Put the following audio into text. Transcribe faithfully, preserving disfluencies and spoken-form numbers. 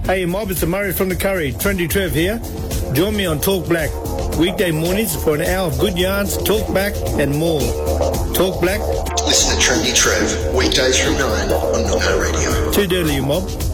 Hey, Mob, it's the Murray from the Curry. Trendy Trev here. Join me on Talk Black. Weekday mornings for an hour of good yarns, talk back and more. Talk Black. Listen to Trendy Trev. Weekdays from nine on Nono Radio. Too dirty, you mob.